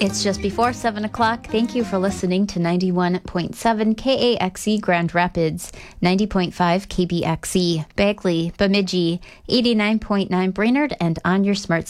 It's just before 7 o'clock. Thank you for listening to 91.7 KAXE Grand Rapids, 90.5 KBXE, Bagley, Bemidji, 89.9 Brainerd, and on your smart